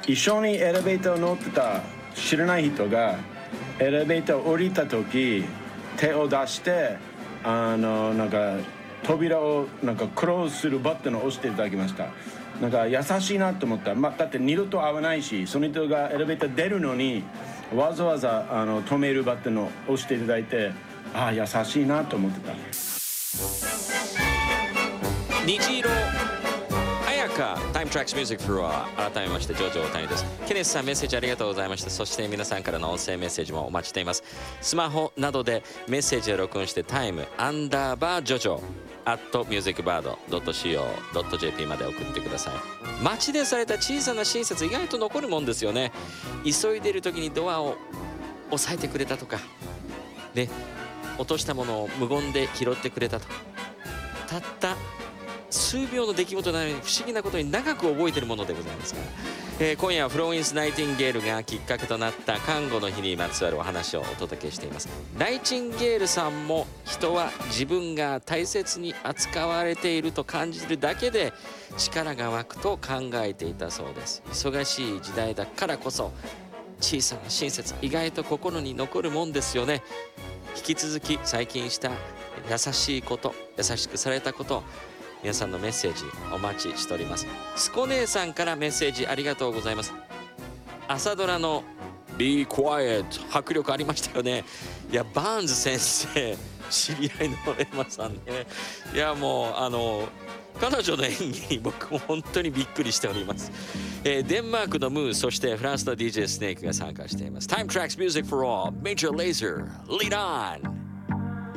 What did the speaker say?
一緒にエレベーター乗ってた知らない人がエレベーター降りた時手を出してなんか扉をなんかクローズするボタンを押していただきました。なんか優しいなと思った。だって二度と会わないし、その人がエレベーター出るのにわざわざ止めるボタンを押していただいて、優しいなと思ってた。 虹色彩香タイムトラックスミュージックフロア、改めましてジョジョ大谷です。ケネスさん、メッセージありがとうございました。そして皆さんからの音声メッセージもお待ちしています。スマホなどでメッセージを録音してタイム_ジョジョ@musicbird.co.jp まで送ってください。街でされた小さな親切、意外と残るもんですよね。急いでいる時にドアを押さえてくれたとかで、落としたものを無言で拾ってくれたとか、たった数秒の出来事なのに不思議なことに長く覚えているものでございますから、今夜はフローインス・ナイティンゲールがきっかけとなった看護の日にまつわるお話をお届けしています。ナイチンゲールさんも、人は自分が大切に扱われていると感じるだけで力が湧くと考えていたそうです。忙しい時代だからこそ小さな親切、意外と心に残るもんですよね。引き続き最近した優しいこと、優しくされたこと、皆さんのメッセージお待ちしております。スコ姉さんからメッセージありがとうございます。朝ドラの Be Quiet 迫力ありましたよね。いや、バーンズ先生知り合いのエマさんね。いや、もう彼女の演技に僕も本当にびっくりしております。デンマークのムー、そしてフランスの DJ スネークが参加しています。Time Tracks Music for All Major Lazer Lead On。